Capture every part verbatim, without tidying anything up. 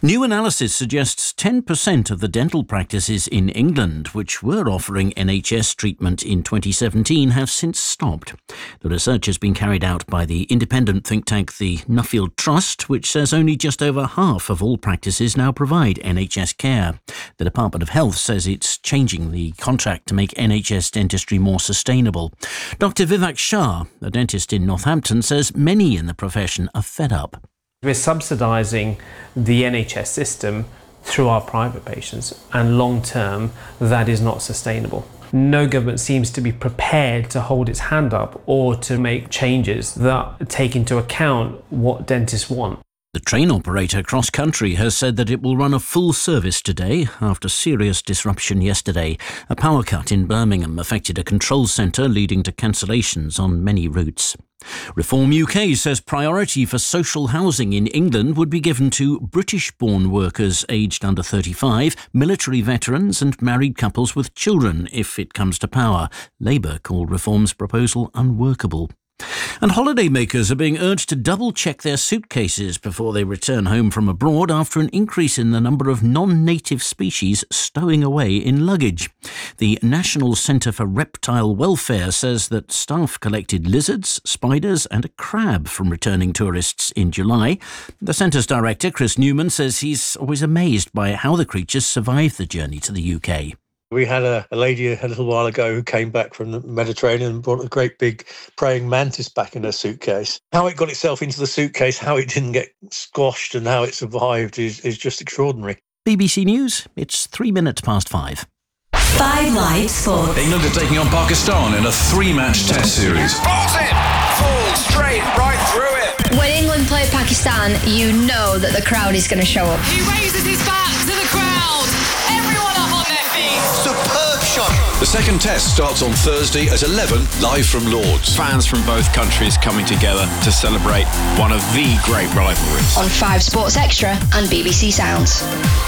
New analysis suggests ten percent of the dental practices in England, which were offering N H S treatment in twenty seventeen, have since stopped. The research has been carried out by the independent think tank the Nuffield Trust, which says only just over half of all practices now provide N H S care. The Department of Health says it's changing the contract to make N H S dentistry more sustainable. Doctor Vivek Shah, a dentist in Northampton, says many in the profession are fed up. We're subsidising the N H S system through our private patients, and long term that is not sustainable. No government seems to be prepared to hold its hand up or to make changes that take into account what dentists want. The train operator Cross Country has said that it will run a full service today after serious disruption yesterday. A power cut in Birmingham affected a control centre, leading to cancellations on many routes. Reform U K says priority for social housing in England would be given to British-born workers aged under thirty-five, military veterans and married couples with children if it comes to power. Labour called Reform's proposal unworkable. And holidaymakers are being urged to double-check their suitcases before they return home from abroad after an increase in the number of non-native species stowing away in luggage. The National Centre for Reptile Welfare says that staff collected lizards, spiders and a crab from returning tourists in July. The centre's director, Chris Newman, says he's always amazed by how the creatures survive the journey to the U K. We had a, a lady a little while ago who came back from the Mediterranean and brought a great big praying mantis back in her suitcase. How it got itself into the suitcase, how it didn't get squashed and how it survived is, is just extraordinary. B B C News, it's three minutes past five. Five Live Sport. England are taking on Pakistan in a three-match test series. Balls in! Full straight right through it! When England play Pakistan, you know that the crowd is going to show up. He raises his back to the crowd. Everyone up on their feet. Superb shot! The second test starts on Thursday at eleven, live from Lord's. Fans from both countries coming together to celebrate one of the great rivalries. On five Sports Extra and B B C Sounds.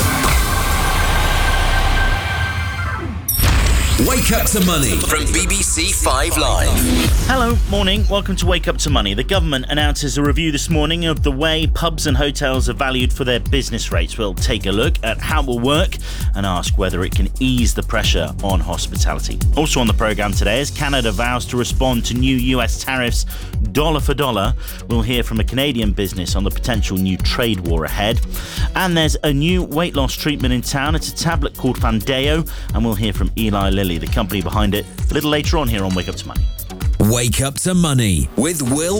Wake Up to Money From B B C Five Live. Hello, morning. Welcome to Wake Up to Money. The government announces a review this morning of the way pubs and hotels are valued for their business rates. We'll take a look at how it will work and ask whether it can ease the pressure on hospitality. Also on the programme today, as Canada vows to respond to new U S tariffs dollar for dollar, we'll hear from a Canadian business on the potential new trade war ahead. And there's a new weight loss treatment in town. It's a tablet called Fandeo, and we'll hear from Eli Lilly, the company behind it, a little later on here on Wake Up to Money. Wake Up to Money with Will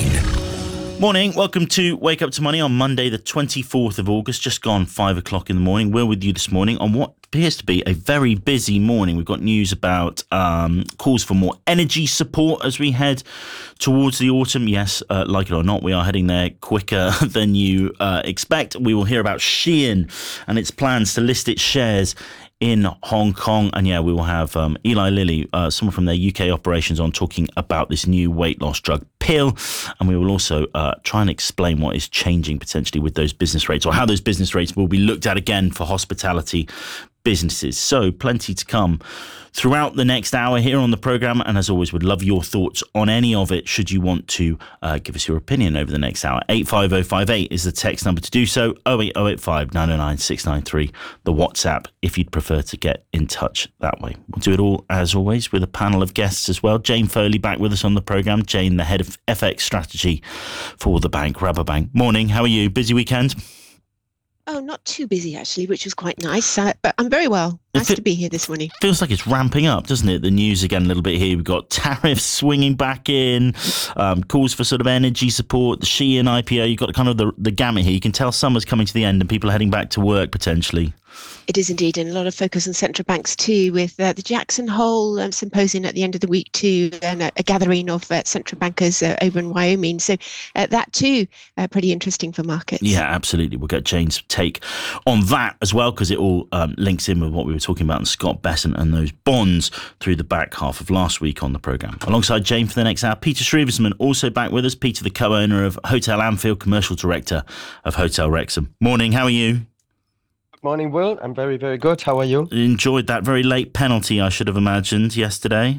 Bain. Morning, welcome to Wake Up to Money on Monday the twenty-fourth of August, just gone five o'clock in the morning. We're with you this morning on what appears to be a very busy morning. We've got news about um, calls for more energy support as we head towards the autumn. Yes, uh, like it or not, we are heading there quicker than you uh, expect. We will hear about Shein and its plans to list its shares in Hong Kong. And yeah, we will have um, Eli Lilly, uh, someone from their U K operations, on talking about this new weight loss drug pill. And we will also uh, try and explain what is changing potentially with those business rates, or how those business rates will be looked at again for hospitality businesses. So plenty to come throughout the next hour here on the programme, and as always, would love your thoughts on any of it should you want to uh, give us your opinion over the next hour. eight five oh five eight is the text number to do so. oh eight oh eight five nine oh nine six nine three the WhatsApp if you'd prefer to get in touch that way. We'll do it all as always with a panel of guests as well. Jane Foley back with us on the programme. Jane, the head of F X strategy for the bank, Rabobank. Morning, how are you? Busy weekend? Oh, not too busy, actually, which was quite nice. Uh, but I'm very well. Nice fe- to be here this morning. Feels like it's ramping up, doesn't it? The news again a little bit here. We've got tariffs swinging back in, um, calls for sort of energy support, the Shein I P O. You've got kind of the, the gamut here. You can tell summer's coming to the end and people are heading back to work potentially. It is indeed, and a lot of focus on central banks too, with uh, the Jackson Hole um, symposium at the end of the week too, and a, a gathering of uh, central bankers uh, over in Wyoming. So uh, that too, uh, pretty interesting for markets. Yeah, absolutely. We'll get Jane's take on that as well, because it all um, links in with what we were talking about in Scott Besant and those bonds through the back half of last week on the programme. Alongside Jane for the next hour, Peter Shrieversman also back with us. Peter, the co-owner of Hotel Anfield, commercial director of Hotel Wrexham. Morning, how are you? Morning, Will. I'm very, very good. How are you? Enjoyed that very late penalty, I should have imagined, yesterday.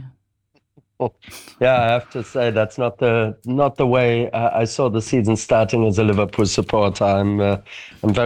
Yeah, I have to say that's not the not the way uh, I saw the season starting as a Liverpool supporter. I'm uh, I'm very